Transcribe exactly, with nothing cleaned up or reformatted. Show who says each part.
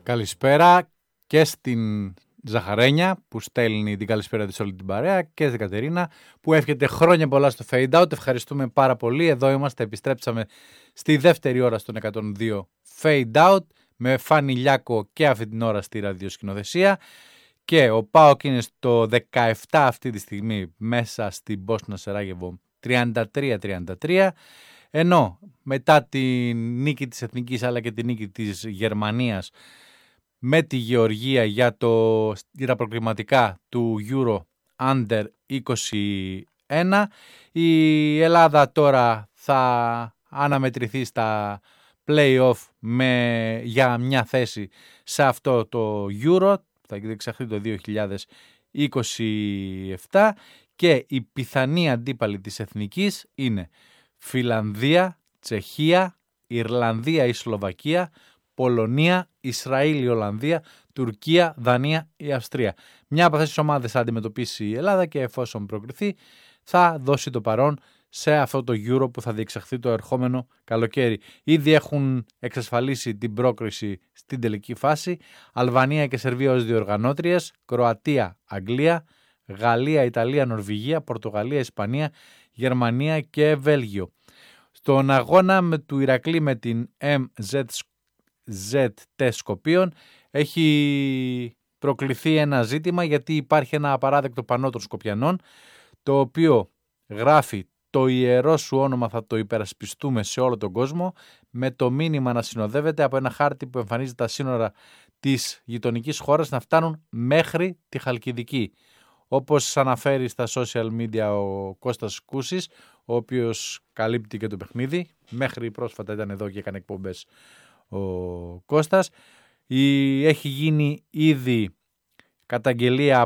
Speaker 1: Καλησπέρα και στην Ζαχαρένια που στέλνει την καλησπέρα της όλη την παρέα και στην Κατερίνα που εύχεται χρόνια πολλά στο Fade Out. Ευχαριστούμε πάρα πολύ. Εδώ είμαστε, επιστρέψαμε στη δεύτερη ώρα στον εκατόν δύο Fade Out με Φάνη Λιάκο και αυτή την ώρα στη ραδιοσκηνοθεσία. Και ο ΠΑΟΚ είναι στο δεκαεπτά αυτή τη στιγμή μέσα στην Μπόσνα Σεράγεβο τριάντα τρία τριάντα τρία. Ενώ μετά τη νίκη της Εθνικής αλλά και τη νίκη της Γερμανίας με τη Γεωργία για, το, για τα προκριματικά του Euro Under είκοσι ένα, η Ελλάδα τώρα θα αναμετρηθεί στα play-off με, για μια θέση σε αυτό το Euro, θα διεξαχθεί το δύο χιλιάδες είκοσι επτά, και η πιθανή αντίπαλη της Εθνικής είναι Φιλανδία, Τσεχία, Ιρλανδία ή Σλοβακία, Πολωνία, Ισραήλ ή Ολλανδία, Τουρκία, Δανία ή Αυστρία. Μια από αυτές τις ομάδες θα αντιμετωπίσει η Ελλάδα και εφόσον προκριθεί θα δώσει το παρόν σε αυτό το Euro που θα διεξαχθεί το ερχόμενο καλοκαίρι. Ήδη έχουν εξασφαλίσει την πρόκριση στην τελική φάση Αλβανία και Σερβία ως διοργανώτριες, Κροατία, Αγγλία, Γαλλία, Ιταλία, Νορβηγία, Πορτογαλία, Ισπανία, Γερμανία και Βέλγιο. Στον αγώνα με του Ηρακλή με την εμ ζετ τι Σκοπίων έχει προκληθεί ένα ζήτημα, γιατί υπάρχει ένα απαράδεκτο πανό των Σκοπιανών το οποίο γράφει «Το ιερό σου όνομα θα το υπερασπιστούμε σε όλο τον κόσμο», με το μήνυμα να συνοδεύεται από ένα χάρτη που εμφανίζει τα σύνορα της γειτονικής χώρας να φτάνουν μέχρι τη Χαλκιδική. Όπως αναφέρει στα social media ο Κώστας Κούσης, ο οποίος καλύπτει και το παιχνίδι, μέχρι πρόσφατα ήταν εδώ και έκανε εκπομπές ο Κώστας, η, έχει γίνει ήδη καταγγελία